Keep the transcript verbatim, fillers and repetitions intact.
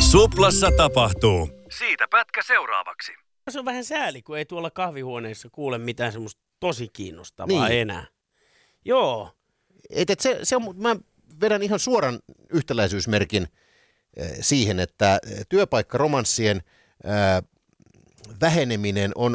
Suplassa tapahtuu. Siitä pätkä seuraavaksi. Se on vähän sääli, kun ei tuolla kahvihuoneessa kuule mitään semmoista tosi kiinnostavaa niin enää. Joo. Et, et se, se on, mä vedän ihan suoran yhtäläisyysmerkin äh, siihen, että työpaikkaromanssien äh, väheneminen on